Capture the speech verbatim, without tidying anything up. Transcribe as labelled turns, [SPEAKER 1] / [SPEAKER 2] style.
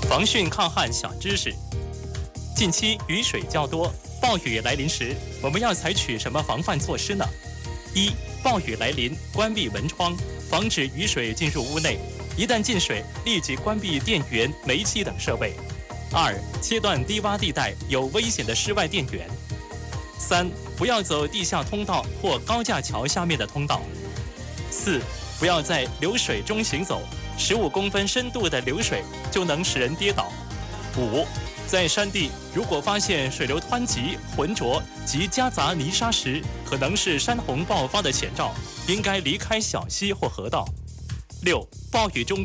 [SPEAKER 1] 防汛抗旱小知识：近期雨水较多，暴雨来临时，我们要采取什么防范措施呢？一、暴雨来临，关闭门窗，防止雨水进入屋内。一旦进水，立即关闭电源、煤气等设备。二、切断低洼地带有危险的室外电源。三、不要走地下通道或高架桥下面的通道。四、不要在流水中行走，十五公分深度的流水就能使人跌倒。五、在山地如果发现水流湍急、浑浊及夹杂泥沙时，可能是山洪爆发的前兆，应该离开小溪或河道。六、暴雨中